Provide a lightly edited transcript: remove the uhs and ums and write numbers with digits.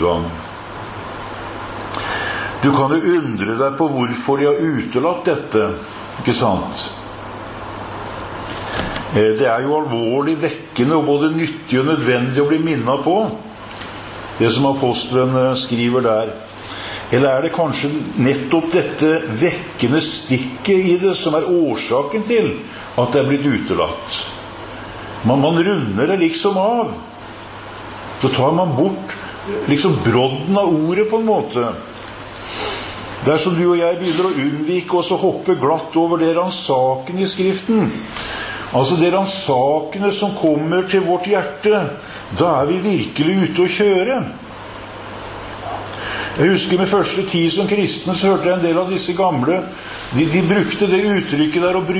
gang. Du kan jo undre deg på hvorfor de har utelatt dette, ikke sant? Det er jo alvorlig vekkende og både nyttig og nødvendig å bli minnet på, det som apostelen skriver der. Eller er det kanskje nettopp dette vekkende stikket i det som er årsaken til at det er blitt utelatt? Man runder det liksom av. Så tar man bort liksom brodden av ordet på en måte. Det er som du og jeg begynner å unnvike og så hoppe glatt over det ransakende i Skriften. Altså det ransakende som kommer til vårt hjerte, da er vi virkelig ute å kjøre. Jeg husker med første tid som kristen så hørte jeg en del av disse gamle, de brukte det uttrykket der å